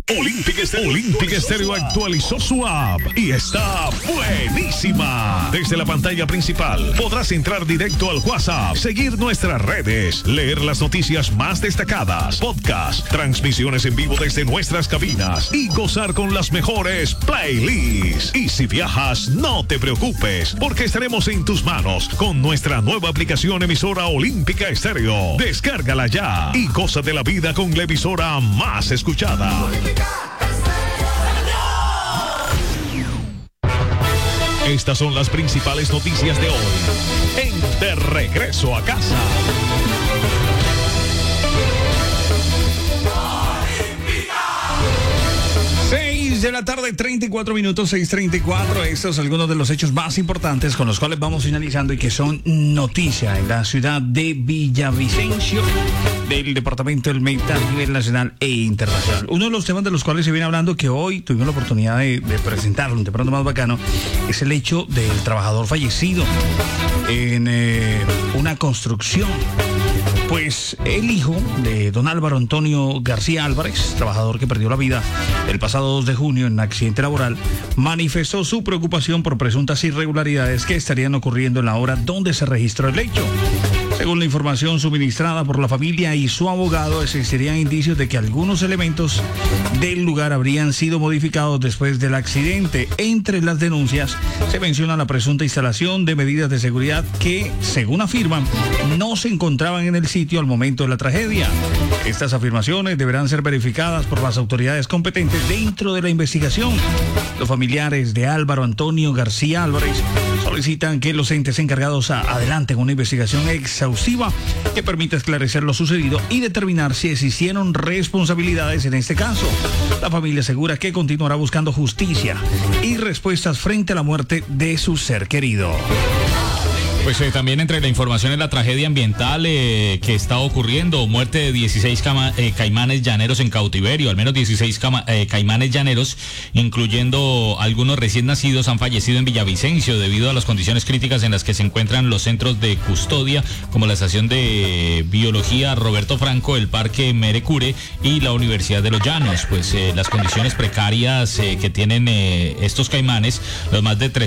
Olympic Stereo actualizó su app y está buenísima. Desde la pantalla principal podrás entrar directo al WhatsApp, seguir nuestras redes, leer las noticias más destacadas, podcast, transmisiones en vivo desde nuestras cabinas y gozar con las mejores playlists. Y si viajas, no te preocupes, porque estaremos en tus manos con nuestra nueva aplicación emisora Olímpica Estéreo. Descárgala ya y goza de la vida con la emisora más escuchada. Estas son las principales noticias de hoy en De Regreso a Casa. 6 de la tarde, 34 minutos, 6:34. Estos son algunos de los hechos más importantes con los cuales vamos finalizando y que son noticia en la ciudad de Villavicencio, del departamento del Meta a nivel nacional e internacional. Uno de los temas de los cuales se viene hablando, que hoy tuvimos la oportunidad de presentarlo, un temprano más bacano, es el hecho del trabajador fallecido en una construcción. Pues el hijo de don Álvaro Antonio García Álvarez, trabajador que perdió la vida el pasado 2 de junio en un accidente laboral, manifestó su preocupación por presuntas irregularidades que estarían ocurriendo en la hora donde se registró el hecho. Según la información suministrada por la familia y su abogado, existirían indicios de que algunos elementos del lugar habrían sido modificados después del accidente. Entre las denuncias se menciona la presunta instalación de medidas de seguridad que, según afirman, no se encontraban en el sitio al momento de la tragedia. Estas afirmaciones deberán ser verificadas por las autoridades competentes dentro de la investigación. Los familiares de Álvaro Antonio García Álvarez solicitan que los entes encargados adelanten una investigación exhaustiva que permita esclarecer lo sucedido y determinar si existieron responsabilidades en este caso. La familia asegura que continuará buscando justicia y respuestas frente a la muerte de su ser querido. Pues también entre la información en la tragedia ambiental que está ocurriendo, muerte de 16 caimanes llaneros en cautiverio, al menos 16 caimanes llaneros, incluyendo algunos recién nacidos, han fallecido en Villavicencio debido a las condiciones críticas en las que se encuentran los centros de custodia, como la estación de biología Roberto Franco, el Parque Merecure y la Universidad de los Llanos. Pues las condiciones precarias que tienen estos caimanes, los más de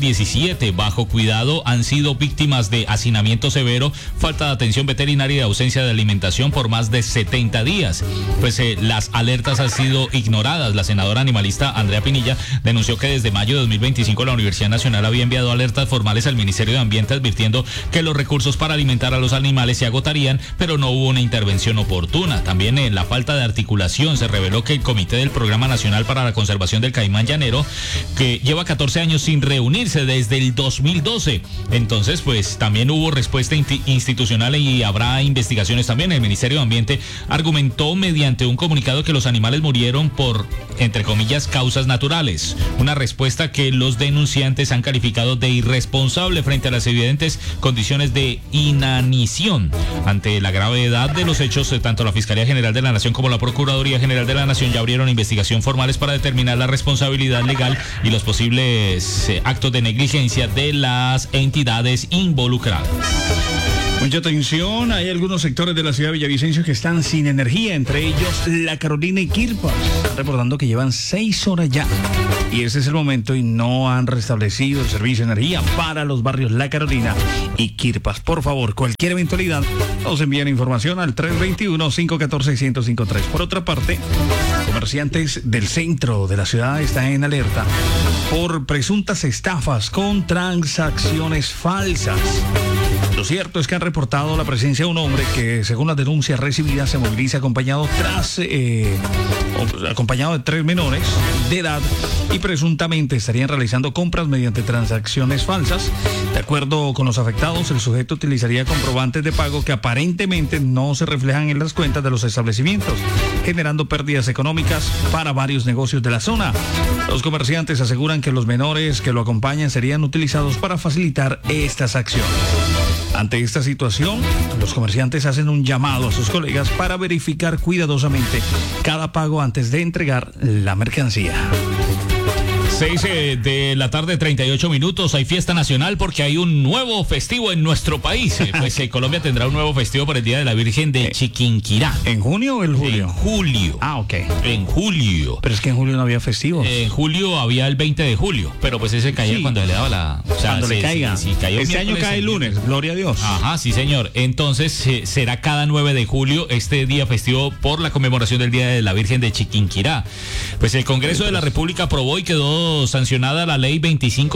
317 bajo cuidado, han sido víctimas de hacinamiento severo, falta de atención veterinaria y ausencia de alimentación por más de 70 días. Pues las alertas han sido ignoradas. La senadora animalista Andrea Pinilla denunció que desde mayo de 2025 la Universidad Nacional había enviado alertas formales al Ministerio de Ambiente advirtiendo que los recursos para alimentar a los animales se agotarían, pero no hubo una intervención oportuna. También la falta de articulación. Se reveló que el Comité del Programa Nacional para la Conservación del Caimán Llanero, que lleva 14 años sin reunirse desde el 2012, entonces pues también hubo respuesta institucional y habrá investigaciones también. El Ministerio de Ambiente argumentó mediante un comunicado que los animales murieron por, entre comillas, causas naturales. Una respuesta que los denunciantes han calificado de irresponsable frente a las evidentes condiciones de inanición. Ante la gravedad de los hechos, tanto la Fiscalía General de la Nación como la Procuraduría General de la Nación ya abrieron investigación formales para determinar la responsabilidad legal y los posibles actos de negligencia de las entidades involucradas. Mucha atención, hay algunos sectores de la ciudad de Villavicencio que están sin energía, entre ellos La Carolina y Quirpas. Están reportando que llevan 6 horas ya y ese es el momento y no han restablecido el servicio de energía para los barrios La Carolina y Quirpas. Por favor, cualquier eventualidad, nos envían información al 321-514-1053. Por otra parte, comerciantes del centro de la ciudad están en alerta por presuntas estafas con transacciones falsas. Lo cierto es que han reportado la presencia de un hombre que, según las denuncias recibidas, se moviliza acompañado de 3 menores de edad y presuntamente estarían realizando compras mediante transacciones falsas. De acuerdo con los afectados, el sujeto utilizaría comprobantes de pago que aparentemente no se reflejan en las cuentas de los establecimientos, generando pérdidas económicas para varios negocios de la zona. Los comerciantes aseguran que los menores que lo acompañan serían utilizados para facilitar estas acciones. Ante esta situación, los comerciantes hacen un llamado a sus colegas para verificar cuidadosamente cada pago antes de entregar la mercancía. 6 de la tarde, 38 minutos. Hay fiesta nacional porque hay un nuevo festivo en nuestro país. Colombia tendrá un nuevo festivo por el Día de la Virgen de Chiquinquirá. ¿En junio o en julio? En julio. Ah, ok. En julio. Pero es que en julio no había festivos. En julio había el 20 de julio, pero pues ese caía cuando le daba la... O sea, cuando le caiga. Sí, cayó este año cae el lunes, gloria a Dios. Ajá, sí señor. Entonces será cada 9 de julio este día festivo por la conmemoración del Día de la Virgen de Chiquinquirá. Pues el Congreso de la República aprobó y quedó sancionada la ley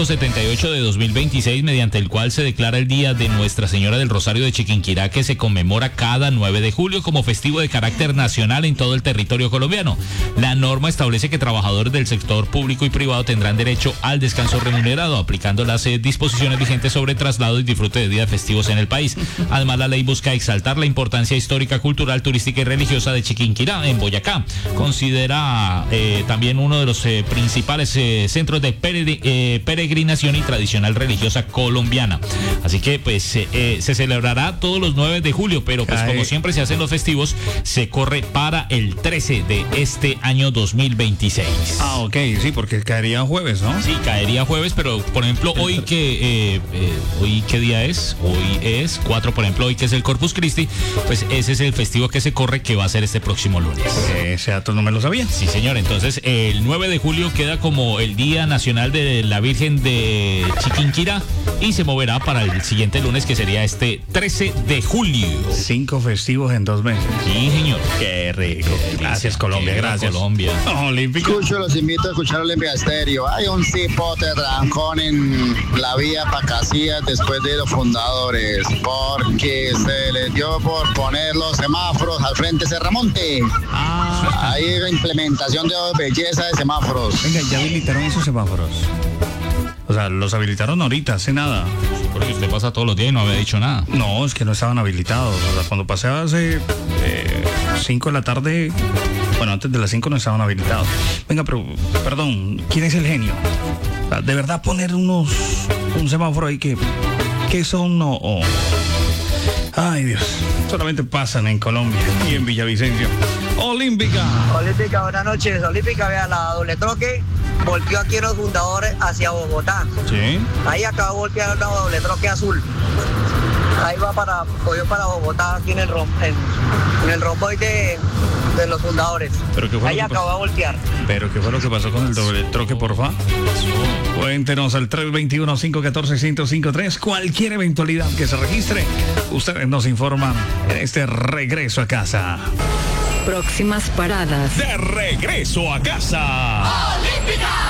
2578 de 2026, mediante el cual se declara el Día de Nuestra Señora del Rosario de Chiquinquirá, que se conmemora cada 9 de julio como festivo de carácter nacional en todo el territorio colombiano. La norma establece que trabajadores del sector público y privado tendrán derecho al descanso remunerado, aplicando las disposiciones vigentes sobre traslado y disfrute de días festivos en el país. Además, la ley busca exaltar la importancia histórica, cultural, turística y religiosa de Chiquinquirá en Boyacá. Considera también uno de los principales centros de peregrinación y tradicional religiosa colombiana. Así que pues se celebrará todos los 9 de julio, pero pues como siempre se hacen los festivos, se corre para el 13 de este año 2026. Ah, ok, sí, porque caería jueves, ¿no? Sí, caería jueves, pero por ejemplo hoy que hoy qué día es, hoy es 4, por ejemplo, hoy que es el Corpus Christi, pues ese es el festivo que se corre, que va a ser este próximo lunes. Ese dato no me lo sabía. Sí, señor. Entonces el 9 de julio queda como el Día Nacional de la Virgen de Chiquinquirá y se moverá para el siguiente lunes, que sería este 13 de julio. 5 festivos en 2 meses. Sí, señor. Qué rico. Gracias, Colombia. Gracias. Colombia. Olímpica. Los invito a escuchar Olimpia Estéreo. Hay un cipote trancón en la vía Pacasías después de los fundadores, porque se les dio por poner los semáforos al frente de Serramonte. Hay implementación de belleza de semáforos. Venga, ya habilitaron esos semáforos. O sea, los habilitaron ahorita, hace nada. Porque usted pasa todos los días y no había dicho nada. No, es que no estaban habilitados. O sea, cuando pasé hace 5 de la tarde, bueno, antes de las 5 no estaban habilitados. Venga, pero, perdón, ¿quién es el genio? O sea, de verdad poner un semáforo ahí que son no... Ay, Dios, solamente pasan en Colombia y en Villavicencio. Olímpica, buenas noches. Olímpica, vea, la doble troque volteó aquí en los fundadores hacia Bogotá. Sí. Ahí acaba de voltear una doble troque azul. Ahí va cogió para Bogotá, aquí en el romboide de los fundadores. ¿Pero qué fue ahí acabó de voltear. ¿Pero qué fue lo que pasó con el doble troque, porfa? Cuéntenos al 321-514-1053. Cualquier eventualidad que se registre, ustedes nos informan en este regreso a casa. Próximas paradas. De regreso a casa. Olímpica.